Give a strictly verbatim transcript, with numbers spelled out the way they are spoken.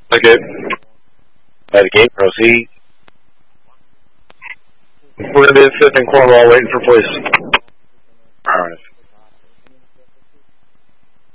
Okay. By the gate, proceed. We're going to be sitting in Cornwall waiting for police.